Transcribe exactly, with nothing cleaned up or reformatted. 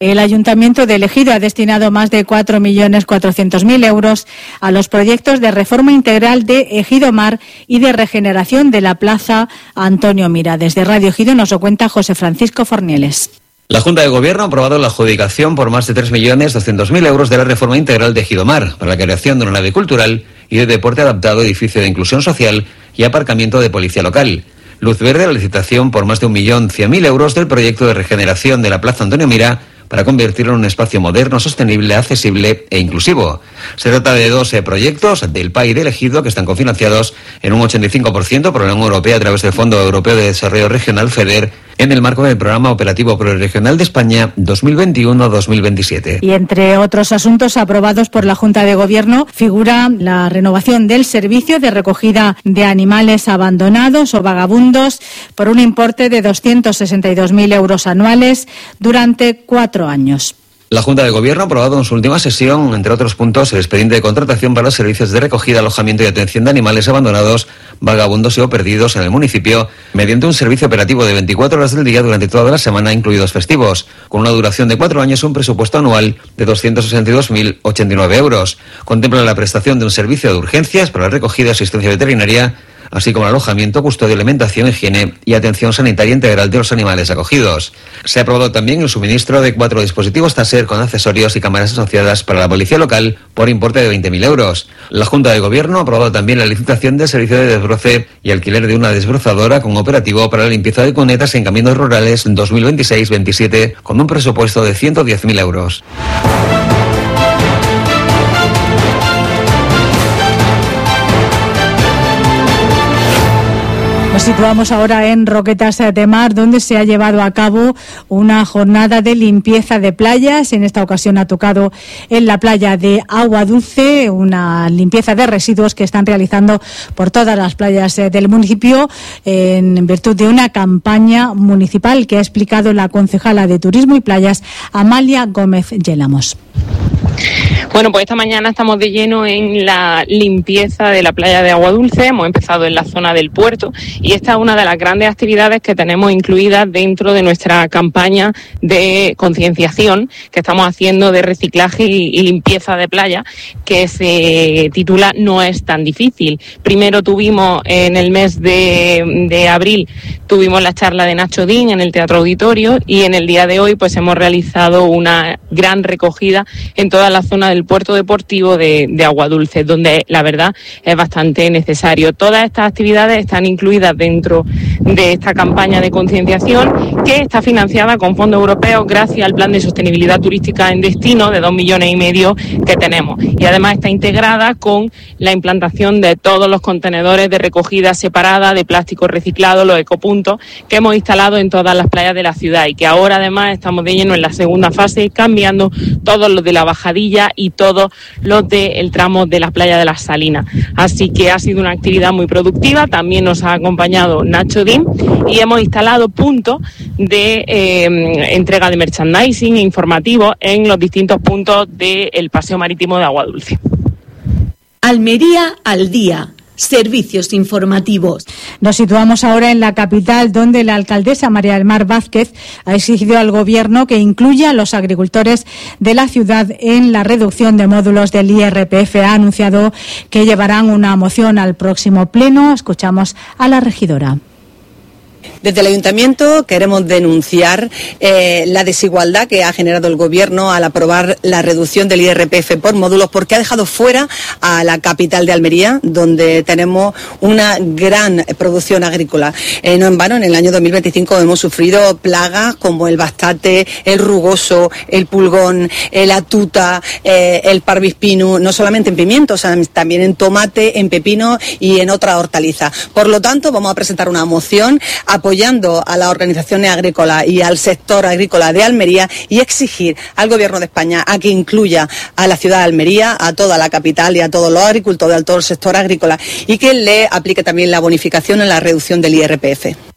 El Ayuntamiento de Ejido ha destinado más de cuatro millones cuatrocientos mil euros a los proyectos de reforma integral de Ejido Mar y de regeneración de la Plaza Antonio Mira. Desde Radio Ejido nos lo cuenta José Francisco Fornieles. La Junta de Gobierno ha aprobado la adjudicación por más de tres millones doscientos mil euros de la reforma integral de Ejido Mar para la creación de una nave cultural y de deporte adaptado, edificio de inclusión social y aparcamiento de policía local. Luz verde a la licitación por más de un millón cien mil euros del proyecto de regeneración de la Plaza Antonio Mira para convertirlo en un espacio moderno, sostenible, accesible e inclusivo. Se trata de doce proyectos del P A I de Ejido que están cofinanciados en un ochenta y cinco por ciento por la Unión Europea a través del Fondo Europeo de Desarrollo Regional FEDER en el marco del Programa Operativo Progresional de España dos mil veintiuno a dos mil veintisiete. Y entre otros asuntos aprobados por la Junta de Gobierno figura la renovación del servicio de recogida de animales abandonados o vagabundos por un importe de doscientos sesenta y dos mil euros anuales durante cuatro años. La Junta de Gobierno ha aprobado en su última sesión, entre otros puntos, el expediente de contratación para los servicios de recogida, alojamiento y atención de animales abandonados, vagabundos y o perdidos en el municipio, mediante un servicio operativo de veinticuatro horas del día durante toda la semana, incluidos festivos, con una duración de cuatro años y un presupuesto anual de doscientos sesenta y dos mil ochenta y nueve euros. Contempla la prestación de un servicio de urgencias para la recogida y asistencia veterinaria, así como el alojamiento, custodia, alimentación, higiene y atención sanitaria integral de los animales acogidos. Se ha aprobado también el suministro de cuatro dispositivos Taser con accesorios y cámaras asociadas para la policía local por importe de veinte mil euros. La Junta de Gobierno ha aprobado también la licitación del servicio de desbroce y alquiler de una desbrozadora con operativo para la limpieza de cunetas en caminos rurales dos mil veintiséis veintisiete con un presupuesto de ciento diez mil euros. Nos situamos ahora en Roquetas de Mar, donde se ha llevado a cabo una jornada de limpieza de playas. En esta ocasión ha tocado en la playa de Agua Dulce, una limpieza de residuos que están realizando por todas las playas del municipio en virtud de una campaña municipal que ha explicado la concejala de Turismo y Playas, Amalia Gómez Yélamos. Bueno, pues esta mañana estamos de lleno en la limpieza de la playa de Agua Dulce. Hemos empezado en la zona del puerto y esta es una de las grandes actividades que tenemos incluidas dentro de nuestra campaña de concienciación que estamos haciendo de reciclaje y, y limpieza de playa, que se titula No es tan difícil. Primero tuvimos en el mes de, de abril, tuvimos la charla de Nacho Dean en el Teatro Auditorio y en el día de hoy pues hemos realizado una gran recogida en toda la zona del puerto deportivo de, de Agua Dulce, donde la verdad es bastante necesario. Todas estas actividades están incluidas dentro de esta campaña de concienciación que está financiada con fondos europeos gracias al Plan de Sostenibilidad Turística en Destino de dos millones y medio que tenemos. Y además está integrada con la implantación de todos los contenedores de recogida separada de plástico reciclado, los ecopuntos, que hemos instalado en todas las playas de la ciudad y que ahora además estamos de lleno en la segunda fase, cambiando todos los de la Bajadilla y todos los del tramo de la playa de las Salinas. Así que ha sido una actividad muy productiva. También nos ha acompañado Nacho Dean y hemos instalado puntos de eh, entrega de merchandising informativo en los distintos puntos del paseo marítimo de Agua Dulce. Almería al día. Servicios informativos. Nos situamos ahora en la capital, donde la alcaldesa María del Mar Vázquez ha exigido al Gobierno que incluya a los agricultores de la ciudad en la reducción de módulos del I R P F. Ha anunciado que llevarán una moción al próximo pleno. Escuchamos a la regidora. Desde el Ayuntamiento queremos denunciar eh, la desigualdad que ha generado el Gobierno al aprobar la reducción del I R P F por módulos, porque ha dejado fuera a la capital de Almería, donde tenemos una gran producción agrícola. Eh, no en vano, en el año dos mil veinticinco hemos sufrido plagas como el bastate, el rugoso, el pulgón, la tuta, eh, el parvis pinus, no solamente en pimientos, también en tomate, en pepino y en otras hortalizas. Por lo tanto, vamos a presentar una moción apoyando a las organizaciones agrícolas y al sector agrícola de Almería y exigir al Gobierno de España a que incluya a la ciudad de Almería, a toda la capital y a todos los agricultores, a todo el sector agrícola y que le aplique también la bonificación en la reducción del I R P F.